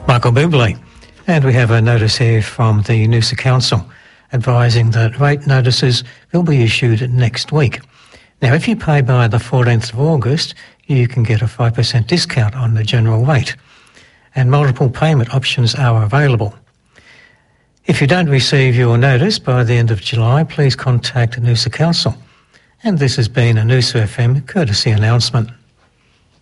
Michael Bublé. And we have a notice here from the Noosa Council advising that rate notices will be issued next week. Now, if you pay by the 14th of August, you can get a 5% discount on the general rate, and multiple payment options are available. If you don't receive your notice by the end of July, please contact Noosa Council. And this has been a Noosa FM courtesy announcement.